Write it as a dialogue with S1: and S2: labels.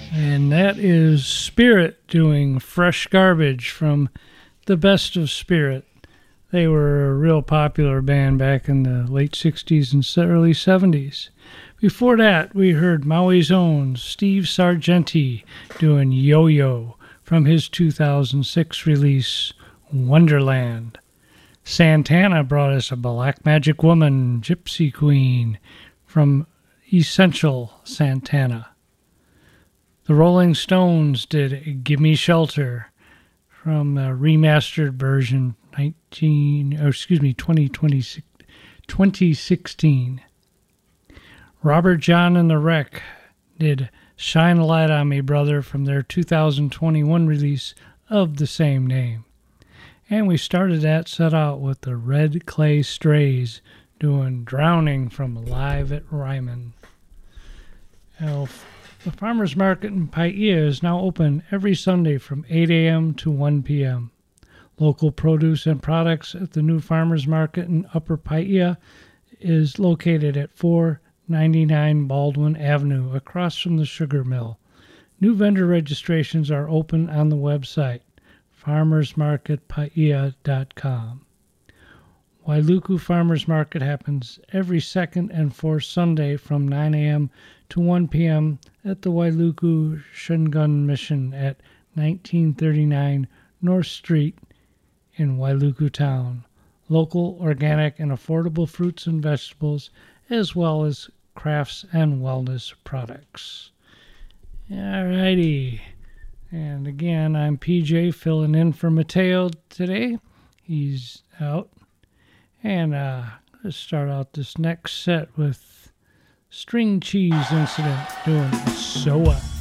S1: And that is Spirit doing Fresh Garbage from The Best of Spirit. They were a real popular band back in the late 60s and early 70s. Before that, we heard Maui's own Steve Sargenti doing Yo-Yo from his 2006 release, Wonderland. Santana brought us a Black Magic Woman, Gypsy Queen, from Essential Santana. The Rolling Stones did Gimme Shelter from a remastered version 2016. Robert John and the Wreck did Shine a Light on Me, Brother from their 2021 release of the same name. And we started that set out with the Red Clay Strays doing Drowning from Live at Ryman. Now, the Farmers Market in Paia is now open every Sunday from 8 a.m. to 1 p.m. Local produce and products at the new Farmers Market in Upper Paia is located at 499 Baldwin Avenue, across from the sugar mill. New vendor registrations are open on the website, farmersmarketpaia.com. Wailuku Farmers Market happens every second and fourth Sunday from 9 a.m. to 1 p.m. at the Wailuku Shingun Mission at 1939 North Street in Wailuku Town. Local, organic, and affordable fruits and vegetables, as well as crafts and wellness products. Alrighty. And again, I'm PJ filling in for Mateo today. He's out. And let's start out this next set with String Cheese Incident doing So What.